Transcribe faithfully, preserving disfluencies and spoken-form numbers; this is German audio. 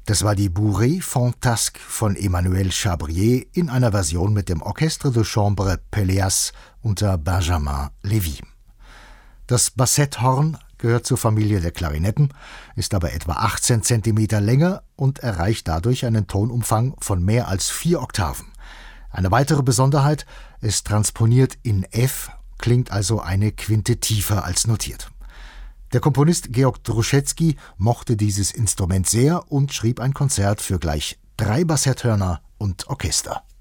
Das war die Bourrée Fantasque von Emmanuel Chabrier in einer Version mit dem Orchestre de Chambre Pelléas unter Benjamin Lévy. Das Bassetthorn gehört zur Familie der Klarinetten, ist aber etwa achtzehn Zentimeter länger und erreicht dadurch einen Tonumfang von mehr als vier Oktaven. Eine weitere Besonderheit, es transponiert in F, klingt also eine Quinte tiefer als notiert. Der Komponist Georg Drouschetski mochte dieses Instrument sehr und schrieb ein Konzert für gleich drei Bassetthörner und Orchester.